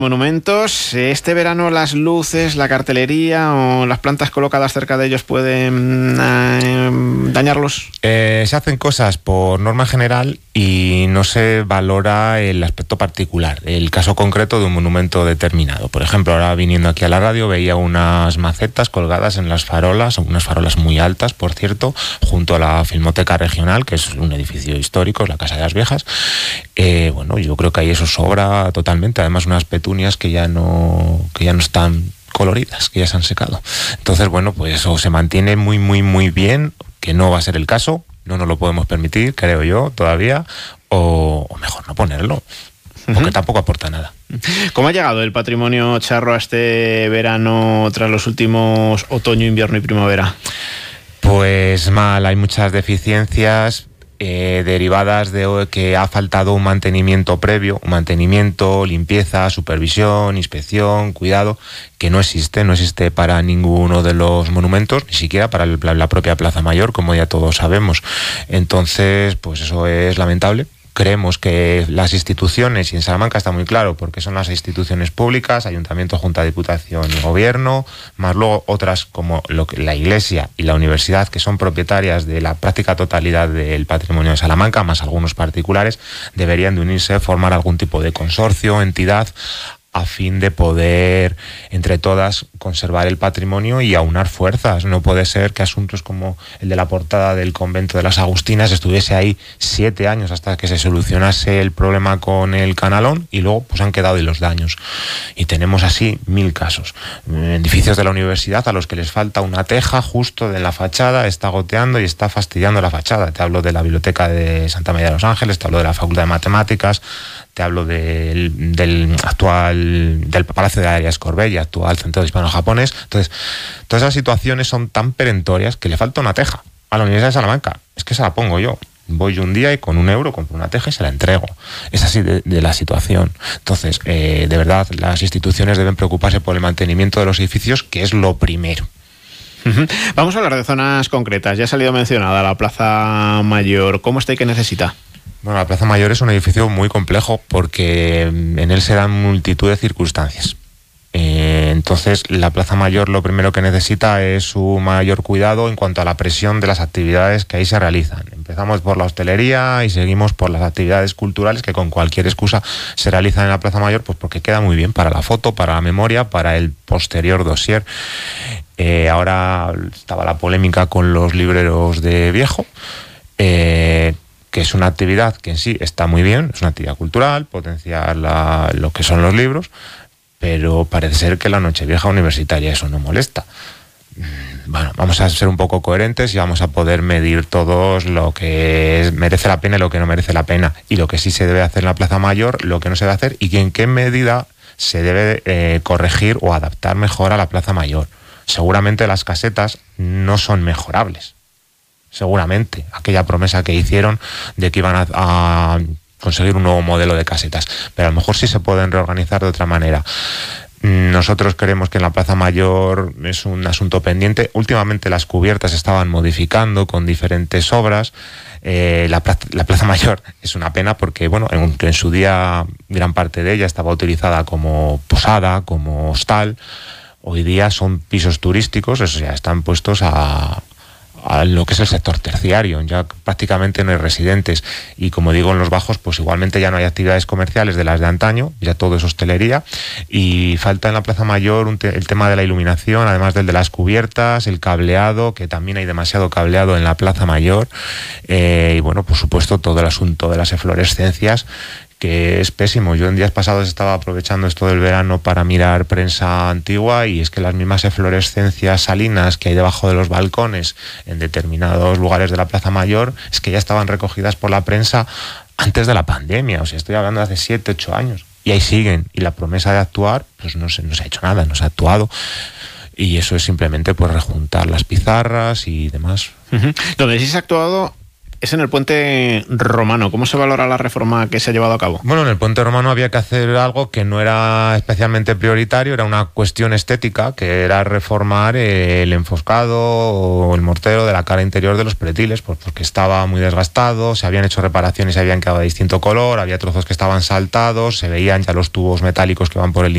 Monumentos, este verano las luces, la cartelería o las plantas colocadas cerca de ellos pueden dañarlos. Se hacen cosas por norma general y no se valora el aspecto particular, el caso concreto de un monumento determinado. Por ejemplo, ahora viniendo aquí a la radio veía unas macetas colgadas en las farolas, unas farolas muy altas, por cierto, junto a la Filmoteca Regional, que es un edificio histórico, es la Casa de las Viejas. Bueno, yo creo que ahí eso sobra totalmente. Además, unas petunias que ya no están coloridas, que ya se han secado. Entonces, bueno, pues eso se mantiene muy, muy, muy bien, que no va a ser el caso, no nos lo podemos permitir, creo yo, todavía, o mejor no ponerlo, porque tampoco aporta nada. ¿Cómo ha llegado el patrimonio charro a este verano tras los últimos otoño, invierno y primavera? Pues mal, hay muchas deficiencias derivadas de que ha faltado un mantenimiento previo, un mantenimiento, limpieza, supervisión, inspección, cuidado, que no existe para ninguno de los monumentos, ni siquiera para la propia Plaza Mayor, como ya todos sabemos. Entonces, pues eso es lamentable. Creemos que las instituciones, y en Salamanca está muy claro, porque son las instituciones públicas, Ayuntamiento, Junta, Diputación y Gobierno, más luego otras como la Iglesia y la Universidad, que son propietarias de la práctica totalidad del patrimonio de Salamanca, más algunos particulares, deberían de unirse, formar algún tipo de consorcio, entidad, a fin de poder, entre todas, conservar el patrimonio y aunar fuerzas. No puede ser que asuntos como el de la portada del convento de las Agustinas estuviese ahí 7 años hasta que se solucionase el problema con el canalón y luego pues han quedado ahí los daños. Y tenemos así 1000 casos. Edificios de la universidad a los que les falta una teja justo de la fachada, está goteando y está fastidiando la fachada. Te hablo de la Biblioteca de Santa María de los Ángeles, te hablo de la Facultad de Matemáticas, te hablo del Palacio de Arias Corbella, actual Centro Hispano-Japonés. Entonces, todas esas situaciones son tan perentorias que le falta una teja a la Universidad de Salamanca. Es que se la pongo yo. Voy un día y con €1 compro una teja y se la entrego. Es así de la situación. Entonces, de verdad, las instituciones deben preocuparse por el mantenimiento de los edificios, que es lo primero. Vamos a hablar de zonas concretas. Ya ha salido mencionada la Plaza Mayor. ¿Cómo está y qué necesita? Bueno, la Plaza Mayor es un edificio muy complejo porque en él se dan multitud de circunstancias. Entonces, la Plaza Mayor lo primero que necesita es su mayor cuidado en cuanto a la presión de las actividades que ahí se realizan. Empezamos por la hostelería y seguimos por las actividades culturales que con cualquier excusa se realizan en la Plaza Mayor, pues porque queda muy bien para la foto, para la memoria, para el posterior dossier. Ahora estaba la polémica con los libreros de viejo, que es una actividad que en sí está muy bien, es una actividad cultural, potenciar lo que son los libros, pero parece ser que la Nochevieja universitaria eso no molesta. Bueno, vamos a ser un poco coherentes y vamos a poder medir todos lo que merece la pena y lo que no merece la pena, y lo que sí se debe hacer en la Plaza Mayor, lo que no se debe hacer y en qué medida se debe corregir o adaptar mejor a la Plaza Mayor. Seguramente las casetas no son mejorables. Seguramente, aquella promesa que hicieron de que iban a conseguir un nuevo modelo de casetas, pero a lo mejor sí se pueden reorganizar de otra manera. Nosotros creemos que en la Plaza Mayor es un asunto pendiente. Últimamente las cubiertas estaban modificando con diferentes obras. La Plaza Mayor es una pena porque, bueno, en su día gran parte de ella estaba utilizada como posada, como hostal. Hoy día son pisos turísticos, eso ya están puestos a lo que es el sector terciario, ya prácticamente no hay residentes, y como digo, en los bajos pues igualmente ya no hay actividades comerciales de las de antaño, ya todo es hostelería, y falta en la Plaza Mayor el tema de la iluminación, además del de las cubiertas, el cableado, que también hay demasiado cableado en la Plaza Mayor, y bueno, por supuesto todo el asunto de las eflorescencias, que es pésimo. Yo en días pasados estaba aprovechando esto del verano para mirar prensa antigua, y es que las mismas eflorescencias salinas que hay debajo de los balcones en determinados lugares de la Plaza Mayor es que ya estaban recogidas por la prensa antes de la pandemia. O sea, estoy hablando de hace 7, 8 años. Y ahí siguen. Y la promesa de actuar, pues no se ha hecho nada, no se ha actuado. Y eso es simplemente pues rejuntar las pizarras y demás. Donde sí se ha actuado es en el Puente Romano. ¿Cómo se valora la reforma que se ha llevado a cabo? Bueno, en el Puente Romano había que hacer algo que no era especialmente prioritario, era una cuestión estética, que era reformar el enfoscado o el mortero de la cara interior de los pretiles, pues porque estaba muy desgastado, se habían hecho reparaciones y habían quedado de distinto color, había trozos que estaban saltados, se veían ya los tubos metálicos que van por el